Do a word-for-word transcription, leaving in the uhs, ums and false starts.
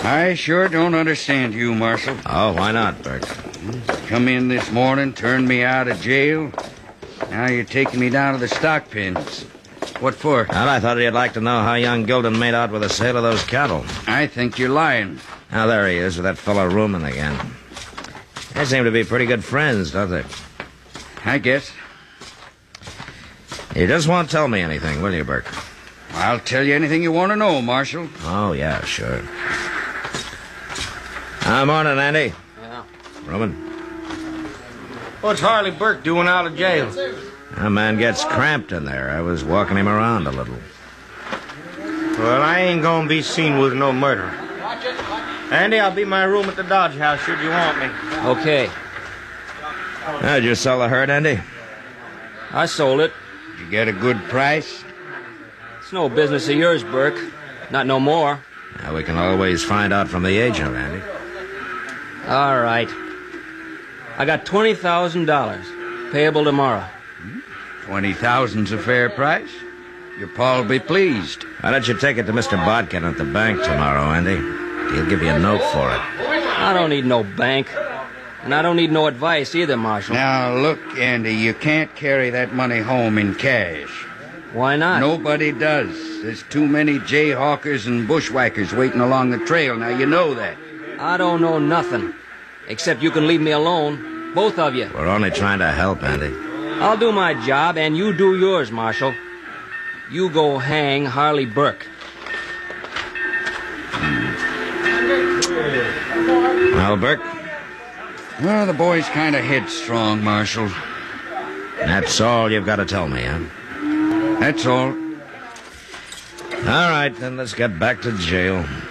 I sure don't understand you, Marshal. Oh, why not, Burke? Come in this morning, turned me out of jail. Now you're taking me down to the stock pins. What for? Well, I thought you'd like to know how young Gilden made out with the sale of those cattle. I think you're lying. Now, there he is with that fellow Rumen again. They seem to be pretty good friends, don't they? I guess. You just won't tell me anything, will you, Burke? I'll tell you anything you want to know, Marshal. Oh, yeah, sure. Ah, morning, Andy. Yeah. Rumen. What's Harley Burke doing out of jail? That man gets cramped in there. I was walking him around a little. Well, I ain't gonna be seen with no murder. Andy, I'll be in my room at the Dodge House should you want me. Okay. Ah, did you sell the herd, Andy? I sold it. Did you get a good price? It's no business of yours, Burke. Not no more. Now, we can always find out from the agent, Andy. All right. I got twenty thousand dollars. Payable tomorrow. Twenty thousand's a fair price. Your pa'll be pleased. Why don't you take it to Mister Bodkin at the bank tomorrow, Andy? He'll give you a note for it. I don't need no bank. And I don't need no advice either, Marshal. Now, look, Andy, you can't carry that money home in cash. Why not? Nobody does. There's too many jayhawkers and bushwhackers waiting along the trail. Now, you know that. I don't know nothing. Except you can leave me alone. Both of you. We're only trying to help, Andy. I'll do my job, and you do yours, Marshal. You go hang Harley Burke. Well, Burke? Well, the boy's kind of headstrong, Marshal. That's all you've got to tell me, huh? That's all. All right, then let's get back to jail.